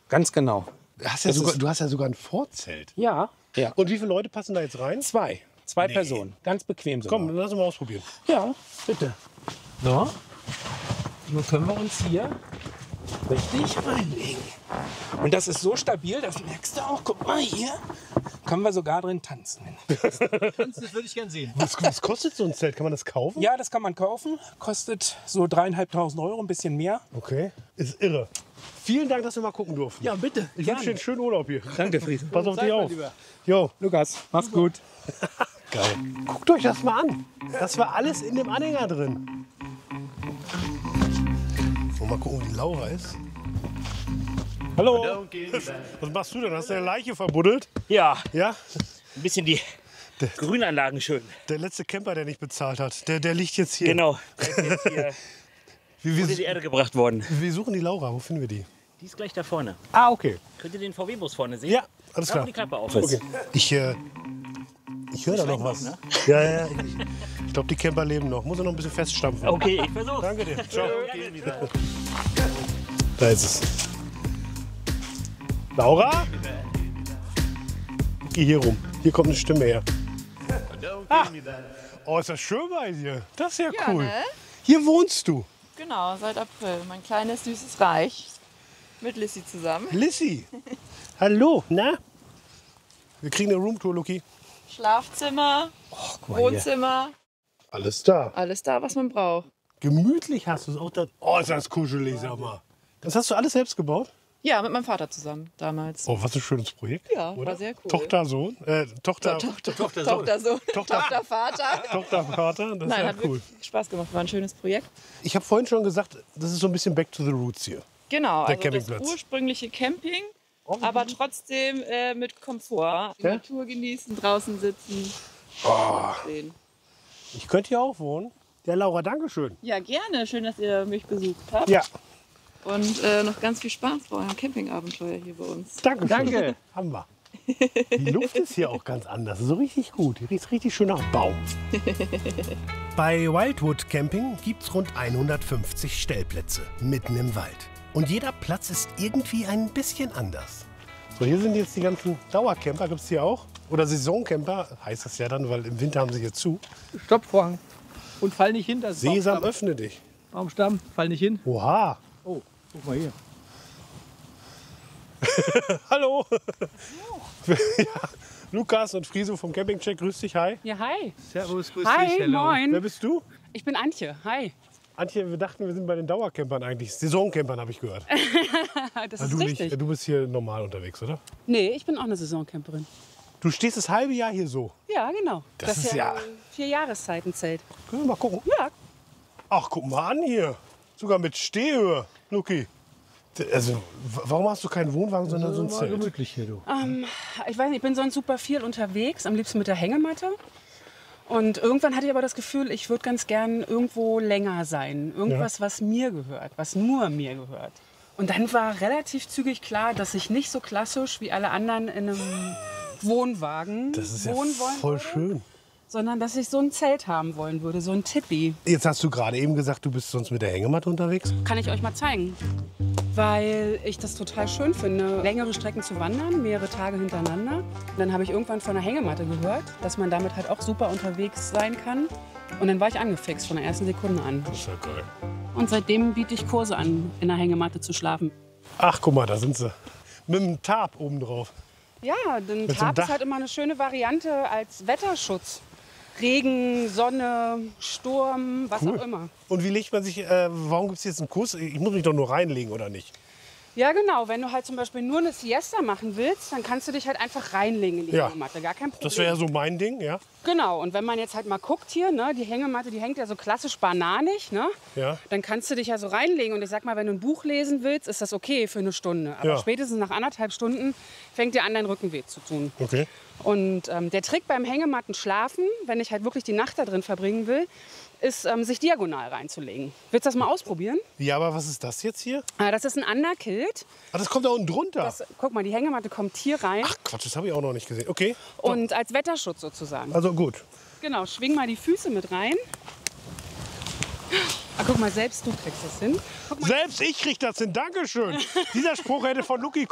Ganz genau. Du hast ja sogar ein Vorzelt. Ja. Ja. Und wie viele Leute passen da jetzt rein? Zwei Personen. Ganz bequem sogar. Komm, lass uns mal ausprobieren. Ja, bitte. So. Nun können wir uns hier richtig reinlegen. Und das ist so stabil, das merkst du auch. Guck mal hier. Können wir sogar drin tanzen. Das würde ich gern sehen. Was kostet so ein Zelt? Kann man das kaufen? Ja, das kann man kaufen. Kostet so 3.500 €, ein bisschen mehr. Okay. Ist irre. Vielen Dank, dass wir mal gucken durften. Ja, bitte. Ich wünsche dir einen schönen Urlaub hier. Danke, Friese. Pass auf dich auf. lieber. Jo. Lukas, mach's gut. Geil. Guckt euch das mal an. Das war alles in dem Anhänger drin. So, mal gucken, wo die Laura ist. Hallo. Was machst du denn? Hast du eine Leiche verbuddelt? Ja, Ja? ein bisschen die Grünanlagen schön. Der letzte Camper, der nicht bezahlt hat, der liegt jetzt hier. Genau. Der ist jetzt hier unter die Wir Erde gebracht worden. suchen die Laura. Wo finden wir die? Die ist gleich da vorne. Ah, okay. Könnt ihr den VW-Bus vorne sehen? Ja, alles Da, klar. wo die Klappe auf ist. Okay. Ich höre da noch was. ne? Ja. Ich glaube, die Camper leben noch. Muss er noch ein bisschen feststampfen. Okay, ich versuch's. Danke dir. Ciao. Da ist es. Laura? Geh hier rum. Hier kommt eine Stimme her. Oh, ist das schön bei dir. Das ist ja cool. Ne? Hier wohnst du. Genau, seit April. Mein kleines, süßes Reich. Mit Lissy zusammen. Lissy. Hallo. Na? Wir kriegen eine Roomtour, Luki. Schlafzimmer, Wohnzimmer. Alles da. Alles da, was man braucht. Gemütlich hast du es auch da. Oh, ist das kuschelig, sag mal. Das hast du alles selbst gebaut? Ja, mit meinem Vater zusammen damals. Oh, was ein schönes Projekt. Ja, oder? war sehr cool. Tochter, Sohn. Tochter, Tochtersohn, Tochter, Vater. Tochter, Vater. Das Nein, ist hat ja cool. wirklich Spaß gemacht. War ein schönes Projekt. Ich habe vorhin schon gesagt, das ist so ein bisschen back to the roots hier. Genau, Der also das Campingplatz. ursprüngliche Camping, aber trotzdem mit Komfort. Die Ja? Natur genießen, draußen sitzen. Sehen. Ich könnte hier auch wohnen. Ja, Laura, danke schön. Ja, gerne. Schön, dass ihr mich besucht habt. Ja, Und noch ganz viel Spaß bei eurem Campingabenteuer hier bei uns. danke schön. Danke. Haben wir. Die Luft ist hier auch ganz anders. So richtig gut. Hier riecht richtig schön nach Baum. Bei Wildwood Camping gibt es rund 150 Stellplätze mitten im Wald. Und jeder Platz ist irgendwie ein bisschen anders. So, hier sind jetzt die ganzen Dauercamper. Gibt es hier auch? Oder Saisoncamper, heißt das ja dann, weil im Winter haben sie hier zu. Stoppvorhang. Und fall nicht hin. Das ist Sesam, Baumstamm. öffne dich. Baumstamm, fall nicht hin. Oha. Oh, guck mal hier. Hallo. Ja, Lukas und Friso vom Campingcheck, grüß dich, hi. Ja, hi. Servus, grüß Hi, dich. Hello. Wer moin. bist du? Ich bin Antje. Hi. Antje, wir dachten, wir sind bei den Dauercampern eigentlich. Saisoncampern habe ich gehört. Das Ah, ist du, richtig. du bist hier normal unterwegs, oder? Nee, ich bin auch eine Saisoncamperin. Du stehst das halbe Jahr hier so. Ja, genau. Das ist ja- 4 Jahreszeitenzelt. Können wir mal gucken? Ja, Ach, guck mal an hier. Sogar mit Stehhöhe, Luki. Also, warum hast du keinen Wohnwagen, sondern so ein Mal Zelt? gemütlich hier, du. ich weiß nicht, ich bin sonst super viel unterwegs, am liebsten mit der Hängematte. Und irgendwann hatte ich aber das Gefühl, ich würde ganz gern irgendwo länger sein. Irgendwas, was mir gehört, was nur mir gehört. Und dann war relativ zügig klar, dass ich nicht so klassisch wie alle anderen in einem Wohnwagen Das ist ja wohnen wollen voll würde, schön. sondern dass ich so ein Zelt haben wollen würde, so ein Tippi. Jetzt hast du gerade eben gesagt, du bist sonst mit der Hängematte unterwegs. Kann ich euch mal zeigen. Weil ich das total schön finde, längere Strecken zu wandern, mehrere Tage hintereinander. Dann habe ich irgendwann von einer Hängematte gehört, dass man damit halt auch super unterwegs sein kann. Und dann war ich angefixt von der ersten Sekunde an. Das ist ja geil. Und seitdem biete ich Kurse an, in der Hängematte zu schlafen. Ach, guck mal, da sind sie. Mit dem Tarp oben drauf. Ja, denn so einem Tarp Dach. ist halt immer eine schöne Variante als Wetterschutz. Regen, Sonne, Sturm, was Cool. auch immer. Und wie legt man sich, warum gibt es jetzt einen Kurs? Ich muss mich doch nur reinlegen, oder nicht? Ja, genau. Wenn du halt zum Beispiel nur eine Siesta machen willst, dann kannst du dich halt einfach reinlegen in die Ja. Hängematte. Gar kein Problem. Das wäre ja so mein Ding, ja? Genau. Und wenn man jetzt halt mal guckt hier, ne, die Hängematte, die hängt ja so klassisch bananig, ne? Ja. Dann kannst du dich ja so reinlegen. Und ich sag mal, wenn du ein Buch lesen willst, ist das okay für eine Stunde. Aber Ja. spätestens nach 1,5 Stunden fängt dir an, dein Rücken weh zu tun. Okay. Und der Trick beim Hängematten schlafen, wenn ich halt wirklich die Nacht da drin verbringen will, ist, sich diagonal reinzulegen. Willst du das mal ausprobieren? Ja, aber was ist das jetzt hier? Das ist ein Underkilt. Ah, das kommt da unten drunter. Das, guck mal, die Hängematte kommt hier rein. Ach Quatsch, das habe ich auch noch nicht gesehen. Okay. Und als Wetterschutz sozusagen. Also gut. Genau, schwing mal die Füße mit rein. Ah, guck mal, selbst du kriegst das hin. Guck mal, Selbst ich krieg das hin. Dankeschön. Dieser Spruch hätte von Luki